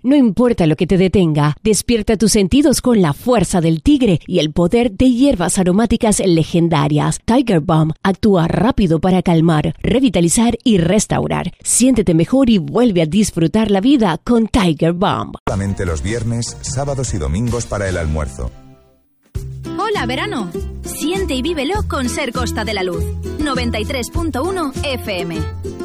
No importa lo que te detenga, despierta tus sentidos con la fuerza del tigre y el poder de hierbas aromáticas legendarias. Tiger Balm actúa rápido para calmar, revitalizar y restaurar. Siéntete mejor y vuelve a disfrutar la vida con Tiger Balm. Solamente los viernes, sábados y domingos para el almuerzo. Hola, verano. Siente y vívelo con Ser Costa de la Luz. 93.1 FM.